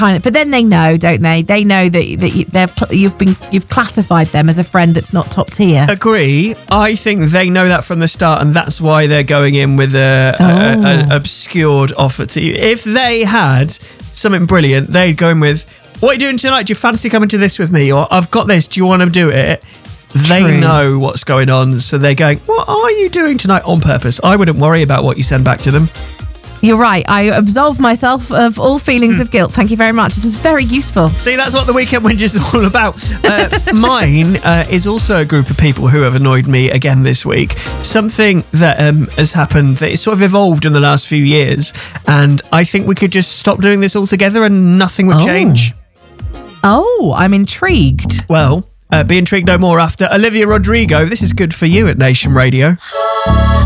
kind of, but then they know, don't they? They know that you've classified them as a friend that's not top tier. Agree. I think they know that from the start, and that's why they're going in with an obscured offer to you. If they had something brilliant, they'd go in with, "What are you doing tonight? Do you fancy coming to this with me?" Or, "I've got this. Do you want to do it?" They know what's going on, so they're going, "What are you doing tonight?" on purpose. I wouldn't worry about what you send back to them. You're right. I absolve myself of all feelings of guilt. Thank you very much. This is very useful. See, that's what the Weekend Whinge is all about. Mine is also a group of people who have annoyed me again this week. Something that has happened that is sort of evolved in the last few years, and I think we could just stop doing this altogether and nothing would change. Oh, I'm intrigued. Well, be intrigued no more after Olivia Rodrigo. This is Good For You at Nation Radio.